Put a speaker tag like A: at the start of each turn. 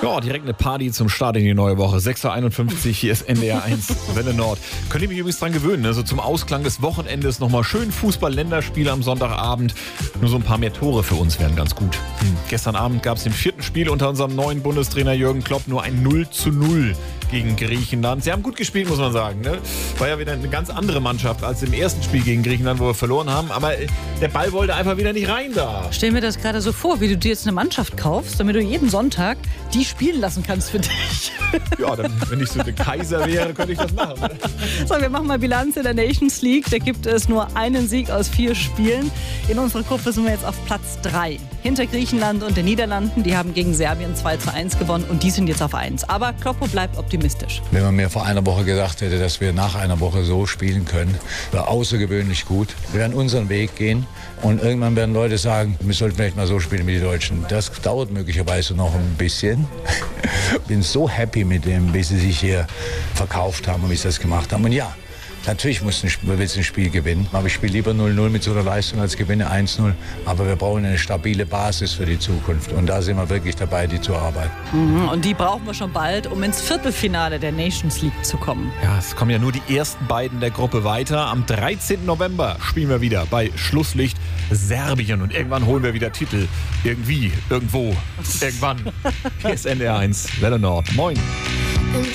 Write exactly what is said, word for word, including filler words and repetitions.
A: Ja, direkt eine Party zum Start in die neue Woche. sechs Uhr einundfünfzig, hier ist N D R eins, Welle Nord. Könnt ihr mich übrigens dran gewöhnen, also zum Ausklang des Wochenendes nochmal schön Fußball-Länderspiel am Sonntagabend. Nur so ein paar mehr Tore für uns wären ganz gut. Hm. Gestern Abend gab es im vierten Spiel unter unserem neuen Bundestrainer Jürgen Klopp nur ein null zu null gegen Griechenland. Sie haben gut gespielt, muss man sagen. Ne? War ja wieder eine ganz andere Mannschaft als im ersten Spiel gegen Griechenland, wo wir verloren haben. Aber der Ball wollte einfach wieder nicht rein da.
B: Stell mir das gerade so vor, wie du dir jetzt eine Mannschaft kaufst, damit du jeden Sonntag die spielen lassen kannst für dich.
A: Ja, dann, wenn ich so der Kaiser wäre, könnte ich das machen. Ne?
B: So, wir machen mal Bilanz in der Nations League. Da gibt es nur einen Sieg aus vier Spielen. In unserer Gruppe sind wir jetzt auf Platz drei. Hinter Griechenland und den Niederlanden. Die haben gegen Serbien zwei zu eins gewonnen und die sind jetzt auf eins. Aber Kloppo bleibt optimistisch.
C: Wenn man mir vor einer Woche gesagt hätte, dass wir nach einer Woche so spielen können, war außergewöhnlich gut. Wir werden unseren Weg gehen und irgendwann werden Leute sagen, wir sollten vielleicht mal so spielen wie die Deutschen. Das dauert möglicherweise noch ein bisschen. Ich bin so happy mit dem, wie sie sich hier verkauft haben und wie sie das gemacht haben. Und ja, natürlich muss ein, willst ein Spiel gewinnen, aber ich spiele lieber null null mit so einer Leistung als gewinne eins null. Aber wir brauchen eine stabile Basis für die Zukunft und da sind wir wirklich dabei, die zu arbeiten.
B: Mhm, und die brauchen wir schon bald, um ins Viertelfinale der Nations League zu kommen.
A: Ja, es kommen ja nur die ersten beiden der Gruppe weiter. Am dreizehnten November spielen wir wieder bei Schlusslicht Serbien und irgendwann holen wir wieder Titel. Irgendwie, irgendwo, irgendwann. Hier ist N D R eins, Welle Nord. Moin.